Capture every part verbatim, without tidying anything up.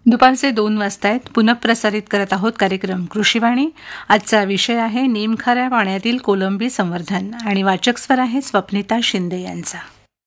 दुपारचे दोन वाजतायत. पुनःप्रसारित करत आहोत कार्यक्रम कृषीवाणी. आजचा विषय आहे निमखाऱ्या पाण्यातील कोलंबी संवर्धन आणि वाचक स्वर आहे स्वप्निता शिंदे यांचा.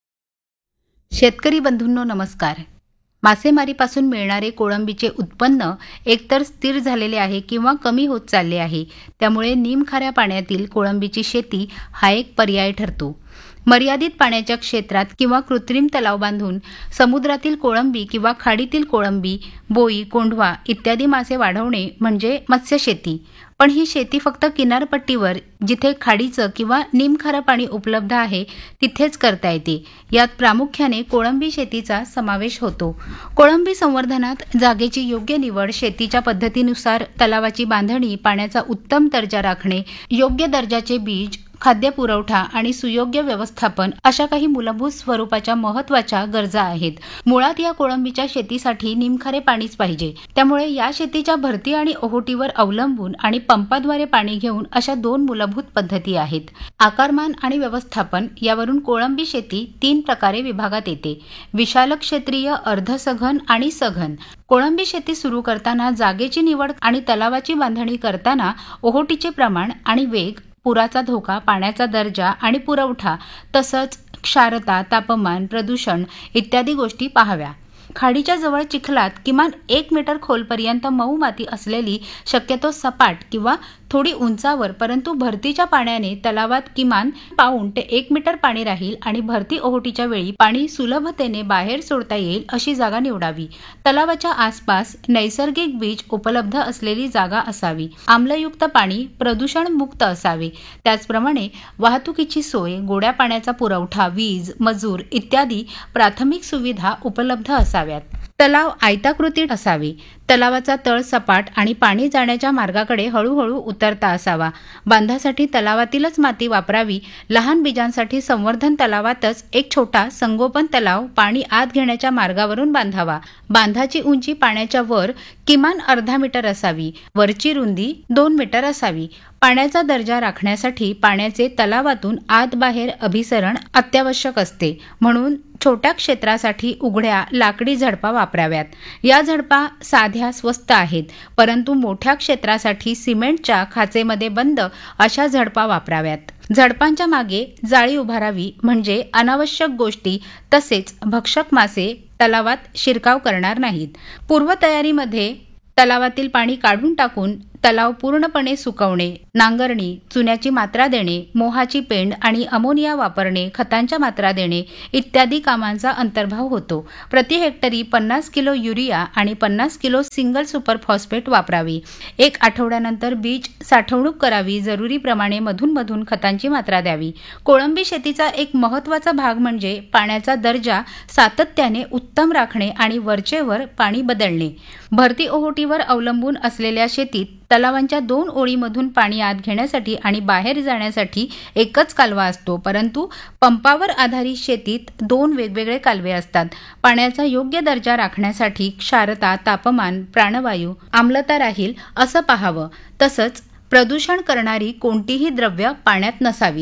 शेतकरी बंधूंनो नमस्कार. मासेमारीपासून मिळणारे कोळंबीचे उत्पन्न एकतर स्थिर झालेले आहे किंवा कमी होत चालले आहे. त्यामुळे निमखाऱ्या पाण्यातील कोळंबीची शेती हा एक पर्याय ठरतो. मर्यादित पाण्याच्या क्षेत्रात किंवा कृत्रिम तलाव बांधून समुद्रातील कोळंबी किंवा खाडीतील कोळंबी, बोई, कोंढवा इत्यादी मासे वाढवणे म्हणजे मत्स्यशेती. पण ही शेती फक्त किनारपट्टीवर जिथे खाडीचं किंवा निमखारं पाणी उपलब्ध आहे तिथेच करता येते. यात प्रामुख्याने कोळंबी शेतीचा समावेश होतो. कोळंबी संवर्धनात जागेची योग्य निवड, शेतीच्या पद्धतीनुसार तलावाची बांधणी, पाण्याचा उत्तम दर्जा राखणे, योग्य दर्जाचे बीज, खाद्य पुरवठा आणि सुयोग्य व्यवस्थापन अशा काही मूलभूत स्वरूपाच्या महत्त्वाच्या गरजा आहेत. मुळात या कोळंबीच्या शेतीसाठी निमखारे पाणीच पाहिजे. त्यामुळे या शेतीच्या भरती आणि ओहोटीवर अवलंबून आणि पंपाद्वारे पाणी घेऊन अशा दोन मूलभूत पद्धती आहेत. आकारमान आणि व्यवस्थापन यावरून कोळंबी शेती तीन प्रकारे विभागात येते: विशाल क्षेत्रीय, अर्धसघन आणि सघन. कोळंबी शेती सुरू करताना जागेची निवड आणि तलावाची बांधणी करताना ओहोटीचे प्रमाण आणि वेग, पुराचा धोका, पाण्याचा दर्जा आणि पुरवठा तसंच क्षारता, तापमान, प्रदूषण इत्यादी गोष्टी पाहाव्या. खाडीच्या जवळ चिखलात किमान एक मीटर खोलपर्यंत मऊ माती असलेली, शक्यतो सपाट किंवा थोडी उंचावर परंतु भरतीच्या पाण्याने तलावात किमान पाऊण ते एक मीटर पाणी राहील आणि भरती ओहोटीच्या वेळी पाणी सुलभतेने बाहेर सोडता येईल अशी जागा निवडावी. तलावाच्या आसपास नैसर्गिक बीज उपलब्ध असलेली जागा असावी. आम्लयुक्त पाणी प्रदूषण मुक्त असावे. त्याचप्रमाणे वाहतुकीची सोय, गोड्या पाण्याचा पुरवठा, वीज, मजूर इत्यादी प्राथमिक सुविधा उपलब्ध असाव्यात. तलाव आयताकृती असावे. तलावाचा तळ सपाट आणि पाणी जाण्याच्या मार्गाकडे हळूहळू उतरता असावा. बांधासाठी तलावातीलच माती वापरावी. लहान बीजांसाठी संवर्धन तलावातच एक छोटा संगोपन तलाव पाणी आत घेण्याच्या मार्गावरून बांधावा. बांधाची उंची पाण्याच्या वर किमान अर्धा मीटर असावी. वरची रुंदी दोन मीटर असावी. पाण्याचा दर्जा राखण्यासाठी पाण्याचे तलावातून आत बाहेर अभिसरण अत्यावश्यक असते. म्हणून छोट्या क्षेत्रासाठी उघड्या लाकडी झडपा वापराव्यात. या झडपा साध्या स्वस्त आहेत, परंतु मोठ्या क्षेत्रासाठी सिमेंटच्या खाचेमध्ये बंद अशा झडपा वापराव्यात. झडपांच्या मागे जाळी उभारावी म्हणजे अनावश्यक गोष्टी तसेच भक्षक मासे तलावात शिरकाव करणार नाहीत. पूर्वतयारीमध्ये तलावातील पाणी काढून टाकून तलाव पूर्णपणे सुकवणे, नांगरणी, चुन्याची मात्रा देणे, मोहाची पेंड आणि अमोनिया वापरणे, खतांच्या मात्रा देणे इत्यादी कामांचा अंतर्भाव होतो. प्रति हेक्टरी पन्नास किलो युरिया आणि पन्नास किलो सिंगल सुपर फॉस्फेट वापरावी. एक आठवड्यानंतर बीज साठवणूक करावी. जरुरीप्रमाणे मधून मधून खतांची मात्रा द्यावी. कोळंबी शेतीचा एक महत्त्वाचा भाग म्हणजे पाण्याचा दर्जा सातत्याने उत्तम राखणे आणि वरचेवर पाणी बदलणे. भरती ओहोटीवर अवलंबून असलेल्या शेतीत तलावांच्या दोन ओळीमधून पाणी आत घेण्यासाठी आणि बाहेर जाण्यासाठी एकच कालवा असतो, परंतु पंपावर आधारित शेतीत दोन वेगवेगळे कालवे असतात. पाण्याचा योग्य दर्जा राखण्यासाठी क्षारता, तापमान, प्राणवायू, आम्लता राहील असं पाहावं. तसंच प्रदूषण करणारी कोणतीही द्रव्य पाण्यात नसावीत.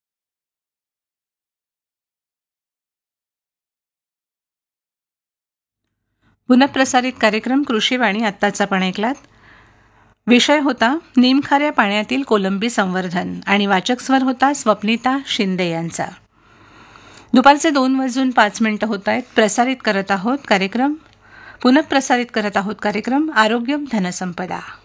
पुनःप्रसारित कार्यक्रम कृषीवाणी आत्ताचा पण ऐकलात. विषय होता निमखाऱ्या पाण्यातील कोलंबी संवर्धन आणि वाचक स्वर होता स्वप्निता शिंदे यांचा. दुपारचे दोन वाजून पाच मिनिटं होत आहेत. प्रसारित करत आहोत कार्यक्रम पुनःप्रसारित करत आहोत कार्यक्रम आरोग्य धनसंपदा.